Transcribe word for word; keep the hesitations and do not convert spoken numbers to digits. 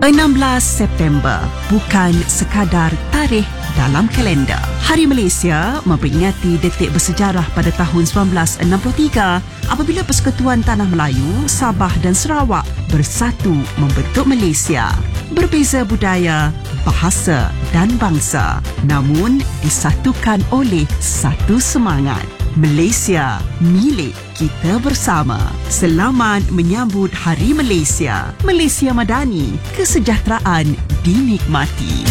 enam belas September bukan sekadar tarikh dalam kalender. Hari Malaysia memperingati detik bersejarah pada tahun sembilan belas enam puluh tiga apabila Persekutuan Tanah Melayu, Sabah dan Sarawak bersatu membentuk Malaysia. Berbeza budaya, bahasa dan bangsa, namun disatukan oleh satu semangat. Malaysia milik kita bersama. Selamat menyambut Hari Malaysia. Malaysia Madani, kesejahteraan dinikmati.